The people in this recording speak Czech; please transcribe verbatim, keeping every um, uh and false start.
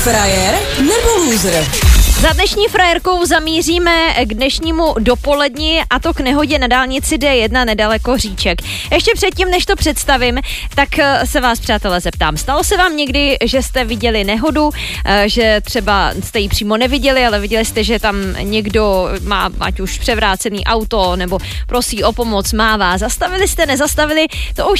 Frajer nebo loser? Za dnešní frajerkou zamíříme k dnešnímu dopoledni, a to k nehodě na dálnici D jedna nedaleko Říček. Ještě předtím, než to představím, tak se vás, přátelé, zeptám. Stalo se vám někdy, že jste viděli nehodu, že třeba jste ji přímo neviděli, ale viděli jste, že tam někdo má ať už převrácený auto nebo prosí o pomoc, mává. Zastavili jste, nezastavili? To už